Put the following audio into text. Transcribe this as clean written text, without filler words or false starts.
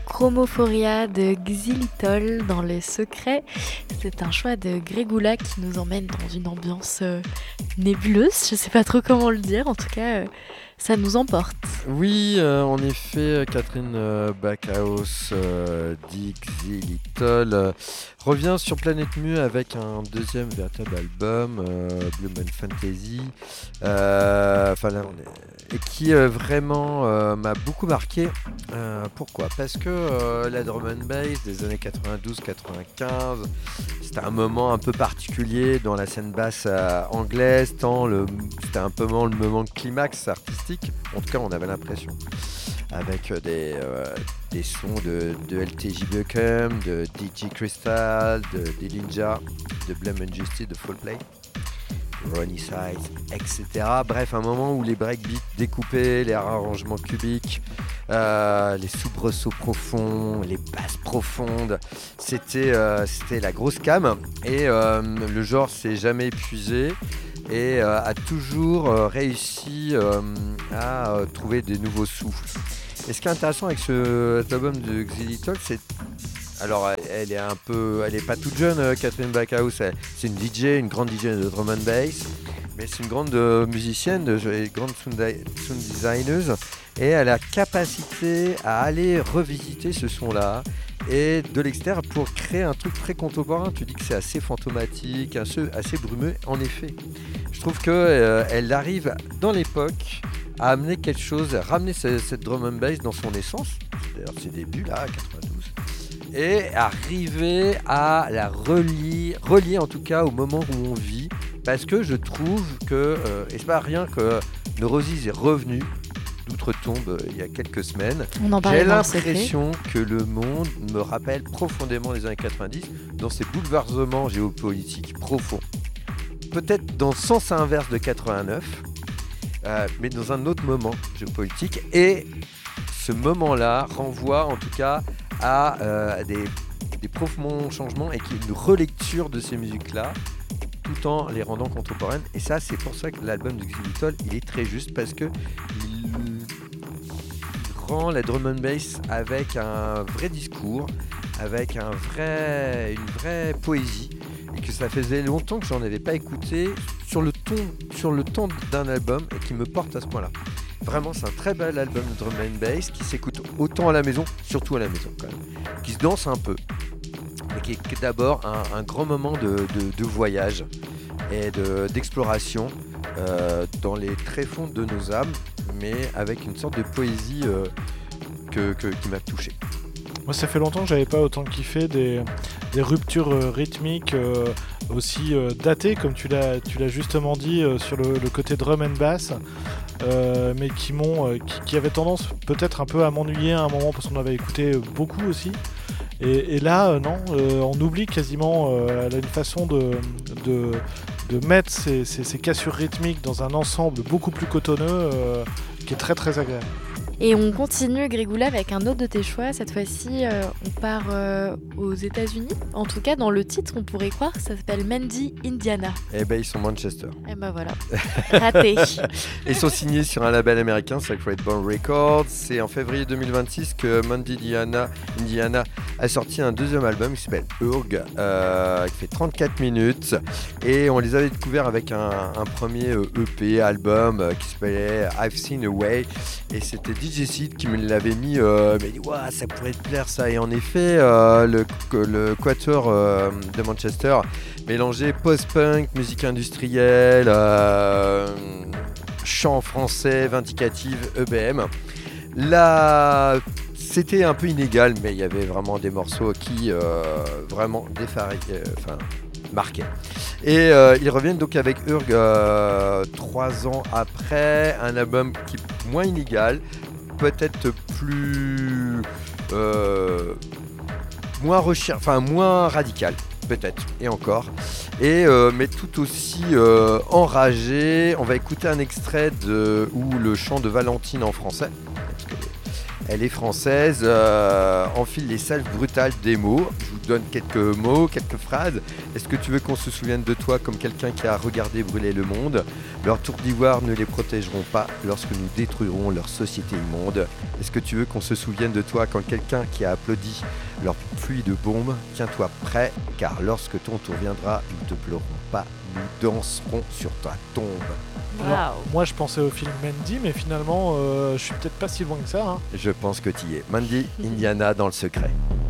Chromophoria de Xylitol dans le secret. C'est un choix de Grégoula qui nous emmène dans une ambiance nébuleuse, je sais pas trop comment le dire, en tout cas ça nous emporte. Oui, en effet, Catherine Backhouse dit Xylitol revient sur Planète Mu avec un deuxième véritable album, Blue Moon Fantasy, et qui vraiment m'a beaucoup marqué. Pourquoi ? Parce que la drum and bass des années 92-95, c'était un moment un peu particulier dans la scène basse anglaise, c'était un peu le moment de climax artistique, en tout cas on avait l'impression, avec des sons de LTJ Buckham, de DJ Crystal, de Dillinger, de Blame and Justice, de Fall Play, Ronnie Size, etc. Bref, un moment où les breakbeats découpés, les arrangements cubiques, les soubresauts profonds, les basses profondes, c'était la grosse cam, et le genre s'est jamais épuisé et a toujours réussi à trouver des nouveaux souffles. Et ce qui est intéressant avec cet album de Xylitol, c'est... Alors, elle est pas toute jeune, Catherine Backhouse. C'est une DJ, une grande DJ de drum and bass, mais c'est une grande musicienne, une grande sound designeuse, et elle a la capacité à aller revisiter ce son-là et de l'extérieur pour créer un truc très contemporain. Tu dis que c'est assez fantomatique, assez brumeux. En effet, je trouve qu'elle arrive dans l'époque à amener quelque chose, à ramener cette drum and bass dans son essence, d'ailleurs ses débuts là, 92, et arriver à la relier en tout cas au moment où on vit, parce que je trouve que, et c'est pas rien que Neurosis est revenu d'outre-tombe il y a quelques semaines. J'ai l'impression que le monde me rappelle profondément les années 90 dans ses bouleversements géopolitiques profonds. Peut-être dans le sens inverse de 89, mais dans un autre moment géopolitique. Et ce moment-là renvoie en tout cas à des profonds changements et qui est une relecture de ces musiques-là, tout en les rendant contemporaines. Et ça, c'est pour ça que l'album de Xylitol, il est très juste, parce que il rend la drum and bass avec un vrai discours, avec une vraie poésie, et que ça faisait longtemps que j'en avais pas écouté sur le ton d'un album, et qui me porte à ce point-là. Vraiment, c'est un très bel album de drum and bass qui s'écoute autant à la maison, surtout à la maison quand même, qui se danse un peu, mais qui est d'abord un grand moment de voyage et d'exploration dans les tréfonds de nos âmes, mais avec une sorte de poésie qui m'a touché. Moi, ça fait longtemps que j'avais pas autant kiffé des ruptures rythmiques aussi datées, comme tu l'as justement dit, sur le côté drum and bass, mais qui avaient tendance peut-être un peu à m'ennuyer à un moment, parce qu'on avait écouté beaucoup aussi. Et là, non, on oublie quasiment. Elle a une façon de mettre ces cassures rythmiques dans un ensemble beaucoup plus cotonneux, qui est très très agréable. Et on continue, Grégoula, avec un autre de tes choix. Cette fois-ci, on part aux États-Unis. En tout cas, dans le titre, on pourrait croire que ça s'appelle Mandy, Indiana. Eh ben, ils sont Manchester. Eh ben voilà, raté. Ils sont signés sur un label américain, Sacred Bone Records. C'est en février 2026 que Mandy, Indiana a sorti un deuxième album qui s'appelle Urg, qui fait 34 minutes. Et on les avait découverts avec un premier EP, album, qui s'appelait I've Seen a Way. Et c'était DJ Sid qui me l'avait mis, il m'a dit ouais, ça pourrait te plaire ça. Et en effet, le quatuor de Manchester mélangeait post-punk, musique industrielle, chant français, vindicative, EBM. Là, c'était un peu inégal, mais il y avait vraiment des morceaux qui vraiment marquaient. Et ils reviennent donc avec Urg 3 ans après, un album qui est moins inégal, peut-être plus moins radical, peut-être, et encore, et mais tout aussi enragé. On va écouter un extrait où le chant de Valentine en français, parce Elle est française, enfile les salves brutales des mots. Je vous donne quelques mots, quelques phrases. Est-ce que tu veux qu'on se souvienne de toi comme quelqu'un qui a regardé brûler le monde? Leurs tours d'ivoire ne les protégeront pas lorsque nous détruirons leur société immonde. Est-ce que tu veux qu'on se souvienne de toi comme quelqu'un qui a applaudi leur pluie de bombes? Tiens-toi prêt, car lorsque ton tour viendra, nous ne te pleurerons pas, nous danserons sur ta tombe. Alors, moi je pensais au film Mandy, mais finalement je suis peut-être pas si loin que ça. Je pense que tu y es. Mandy, Indiana dans le secret.